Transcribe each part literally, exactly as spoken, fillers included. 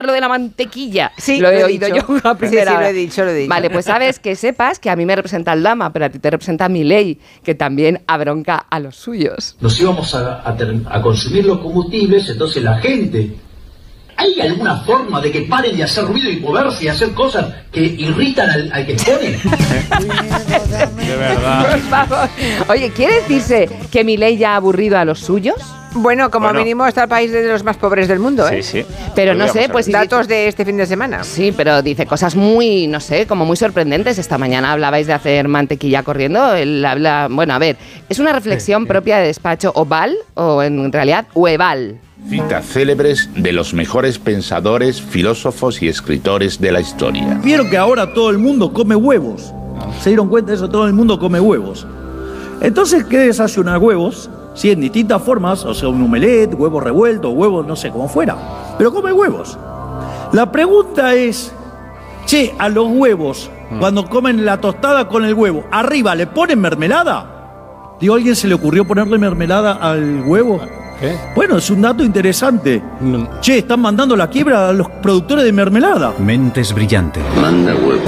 lo de la mantequilla. Sí, lo he lo he oído dicho. yo a primera Sí, sí, lo he vez. dicho, lo he dicho. Vale, pues sabes que sepas que a mí me representa el Lama, pero a ti te representa Milei, que también abronca a los suyos. Nos íbamos a, a, a consumir los combustibles, entonces la gente... ¿Hay alguna forma de que paren de hacer ruido y moverse y hacer cosas que irritan al, al que expone? De verdad. Por favor. Oye, ¿quiere decirse que Milei ya ha aburrido a los suyos? Bueno, como Bueno. mínimo está el país de los más pobres del mundo, ¿eh? Sí, sí. Pero no sé, pues si Datos de este fin de semana. Sí, pero dice cosas muy, no sé, como muy sorprendentes. Esta mañana hablabais de hacer mantequilla corriendo. Él habla, bueno, a ver, es una reflexión propia de despacho oval o en realidad hueval. Citas célebres de los mejores pensadores, filósofos y escritores de la historia. Vieron que ahora todo el mundo come huevos. ¿Se dieron cuenta de eso? Todo el mundo come huevos. Entonces, ¿qué desayunar huevos? Sí, en distintas formas, o sea, un omelette, huevo revuelto, huevos, no sé, como fuera. Pero come huevos. La pregunta es, che, a los huevos, mm. cuando comen la tostada con el huevo, ¿arriba le ponen mermelada? Digo, ¿a alguien se le ocurrió ponerle mermelada al huevo? ¿Qué? Bueno, es un dato interesante. No. Che, están mandando la quiebra a los productores de mermelada. Mentes brillantes. Manda huevos.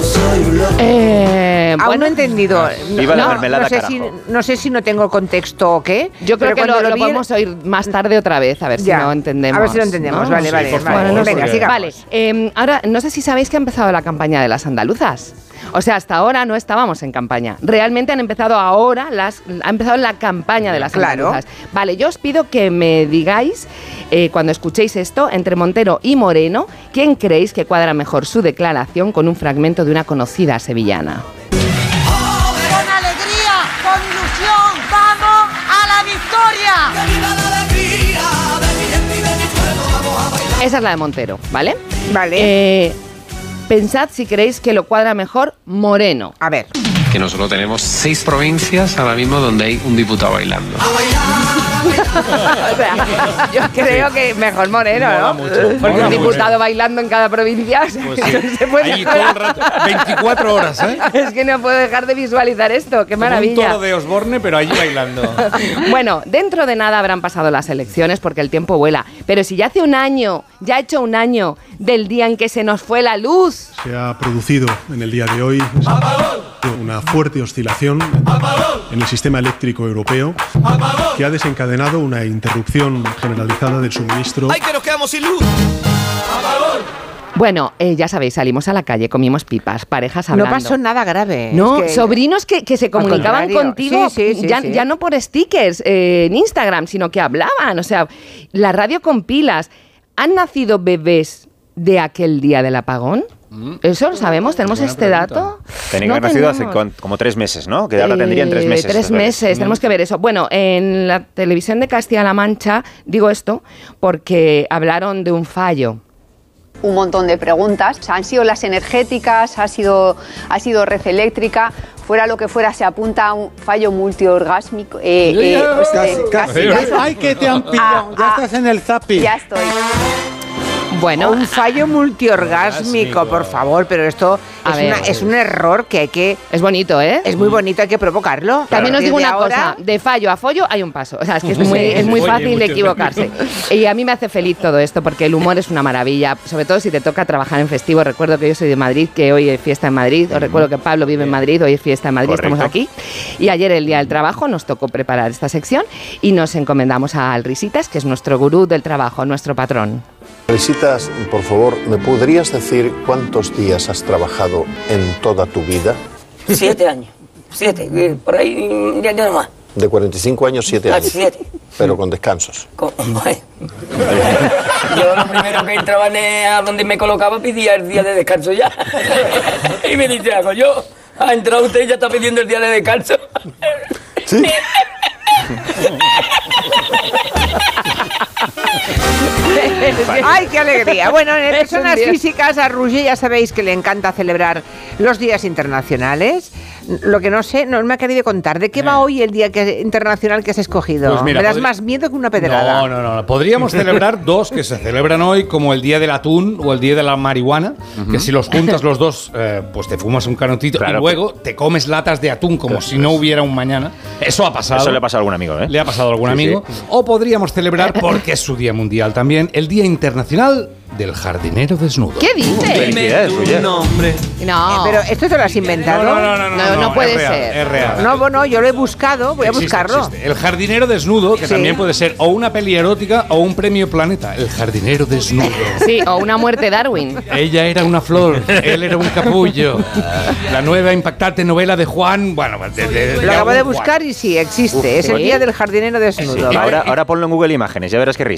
Eh, Aún bueno, no he entendido. Viva la no, mermelada, no sé, carajo. si, no sé si no tengo contexto o qué. yo creo pero que cuando lo, lo vi- podemos oír más tarde otra vez, a ver Ya, si lo entendemos. a ver si lo entendemos, ¿no? vale, Sí, vale. por vale. favor, Bueno, venga, porque- sigamos. Vale, eh, ahora no sé si sabéis que ha empezado la campaña de las andaluzas. O sea, hasta ahora no estábamos en campaña. Realmente han empezado ahora, las, ha empezado la campaña de las Claro. andaluzas. Vale, yo os pido que me digáis, eh, cuando escuchéis esto, entre Montero y Moreno, ¿quién creéis que cuadra mejor su declaración con un fragmento de una conocida sevillana? Con alegría, con ilusión, vamos a la victoria. Esa es la de Montero, ¿vale? Vale. Eh, pensad si creéis que lo cuadra mejor Moreno. A ver. Que nosotros tenemos seis provincias ahora mismo donde hay un diputado bailando. O sea, yo creo que mejor Moreno, Mola ¿no? mucho, Porque mola un diputado mucho. bailando en cada provincia, o sea, Pues que sí. no se puede Ahí todo el rato, veinticuatro horas, ¿eh? Es que no puedo dejar de visualizar esto, qué Como un maravilla. toro de Osborne, pero allí bailando. Bueno, dentro de nada habrán pasado las elecciones porque el tiempo vuela. Pero si ya hace un año, ya ha hecho un año del día en que se nos fue la luz. Se ha producido en el día de hoy una fuerte oscilación en el sistema eléctrico europeo que ha desencadenado una interrupción generalizada del suministro. ¡Ay, que nos quedamos sin luz! Bueno, eh, ya sabéis, salimos a la calle, comimos pipas, parejas No hablando. pasó nada grave. No, Es que- sobrinos que, que se comunicaban contrario. contigo Sí, sí, sí, ya, sí. ya no por stickers eh, en Instagram, sino que hablaban. O sea, la radio con pilas. ¿Han nacido bebés de aquel día del apagón? ¿Eso lo sabemos? ¿Tenemos Buena este pregunta. dato? Tenía No que haber nacido hace tenemos. con- como tres meses, ¿no? Que ahora tendrían tres Eh, meses. Tres esos bebés. meses, tenemos que ver eso. Bueno, en la televisión de Castilla-La Mancha, digo esto porque hablaron de un fallo. Un montón de preguntas. O sea, han sido las energéticas, ha sido, ha sido red eléctrica, fuera lo que fuera, se apunta a un fallo multiorgásmico. Eh, eh, pues, eh, casi, casi. Ay, que te han pillado. Ah, ya ah, estás en el zapping. Ya estoy. Bueno, un fallo multiorgásmico, por favor, pero esto A es, ver. una- es un error que hay que... Es bonito, ¿eh? Es muy bonito, hay que provocarlo. También os Desde digo una ahora- cosa, de fallo a follo hay un paso. O sea, es que es muy, Sí. es muy Oye, fácil mucho equivocarse. Y a mí me hace feliz todo esto porque el humor es una maravilla, sobre todo si te toca trabajar en festivo. Recuerdo que yo soy de Madrid, que hoy es fiesta en Madrid. Os recuerdo que Pablo vive en Madrid, hoy es fiesta en Madrid, Correcto. estamos aquí. Y ayer, el día del trabajo, nos tocó preparar esta sección y nos encomendamos al Risitas, que es nuestro gurú del trabajo, nuestro patrón. Risitas, por favor, ¿me podrías decir cuántos días has trabajado en toda tu vida? Siete años. Siete. eh, Por ahí ya no más. De cuarenta y cinco años, siete Ah, años. siete. Pero con descansos. Con- bueno. Yo lo primero que entraba en- a donde me colocaba pedía el día de descanso ya. Y me dice, hago yo. Ha entrado usted y ya está pidiendo el día de descanso. Sí. ¡Ay, qué alegría! Bueno, en Es un Personas día. Físicas, a Roger ya sabéis que le encanta celebrar los días internacionales. Lo que no sé, no me ha querido contar. ¿De qué va hoy el día que- internacional que has escogido? Pues mira, me das podri- más miedo que una pedrada. No, no, no. Podríamos celebrar dos que se celebran hoy, como el Día del Atún o el Día de la Marihuana, que si los juntas los dos, eh, pues te fumas un canotito Claro. y luego te comes latas de atún como si no hubiera un mañana. Eso ha pasado. Eso le ha pasado a algún amigo, ¿eh? Le ha pasado a algún Sí, amigo. sí. O podríamos celebrar, porque es su día mundial también, el Día Internacional del jardinero desnudo. ¿Qué dices? Felicidades, Roger. No. Pero esto te lo has inventado. No, no, no, no, No, no puede es real, ser. Es real. No, bueno, yo lo he buscado, voy a Existe, buscarlo. existe. El jardinero desnudo, que Sí. también puede ser o una peli erótica o un premio Planeta. El jardinero desnudo. Sí, o una muerte Darwin. Ella era una flor, él era un capullo. La nueva impactante novela de Juan. Bueno, de, de- de Lo acabo algún de Juan. buscar y sí, existe. Uf, es el sí. día del jardinero desnudo. ¿vale? Ahora, ahora ponlo en Google Imágenes, ya verás qué risa.